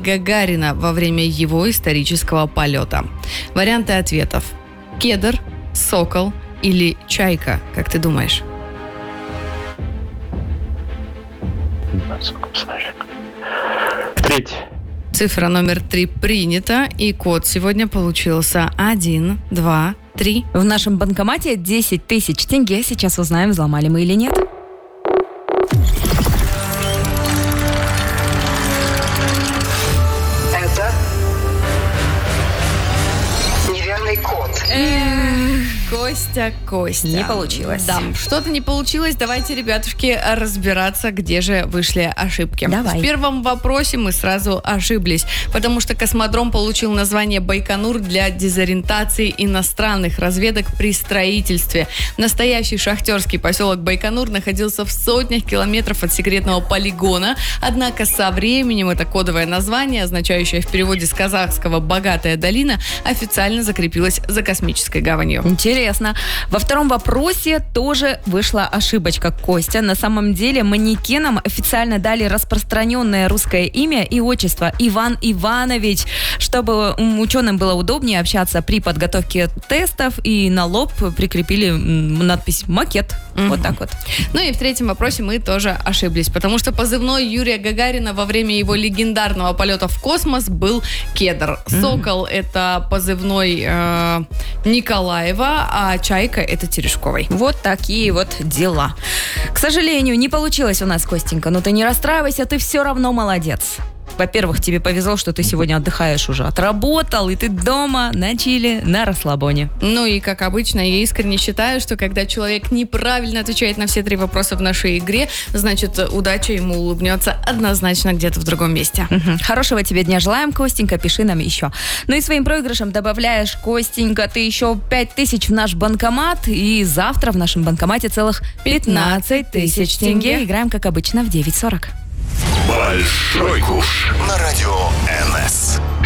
Гагарина во время его исторического полета? Варианты ответов: кедр, сокол или чайка, как ты думаешь? Треть. Цифра номер 3 принята, и код сегодня получился 1, 2, 3. В нашем банкомате 10 тысяч тенге. Сейчас узнаем, взломали мы или нет. Это неверный код. Костя. Не получилось. Да, что-то не получилось. Давайте, ребятушки, разбираться, где же вышли ошибки. Давай. В первом вопросе мы сразу ошиблись, потому что космодром получил название Байконур для дезориентации иностранных разведок при строительстве. Настоящий шахтерский поселок Байконур находился в сотнях километров от секретного полигона, однако со временем это кодовое название, означающее в переводе с казахского «богатая долина», официально закрепилось за космической гаванью. Интересно. Во втором вопросе тоже вышла ошибочка, Костя. На самом деле манекенам официально дали распространенное русское имя и отчество Иван Иванович, чтобы ученым было удобнее общаться при подготовке тестов, и на лоб прикрепили надпись «макет». Вот так вот. Ну и в третьем вопросе мы тоже ошиблись, потому что позывной Юрия Гагарина во время его легендарного полета в космос был кедр. Сокол — это позывной Николаева, а чайка — это Терешковой. Вот такие вот дела. К сожалению, не получилось у нас, Костенька. Но ты не расстраивайся, ты все равно молодец. Во-первых, тебе повезло, что ты сегодня отдыхаешь уже. Отработал, и ты дома, на чиле, на расслабоне. Ну и, как обычно, я искренне считаю, что когда человек неправильно отвечает на все 3 вопроса в нашей игре, значит, удача ему улыбнется однозначно где-то в другом месте. Хорошего тебе дня желаем, Костенька, пиши нам еще. Ну и своим проигрышем добавляешь, Костенька, ты еще 5000 в наш банкомат, и завтра в нашем банкомате целых 15 тысяч тенге. Играем, как обычно, в 9:40. Большой куш на радио НС.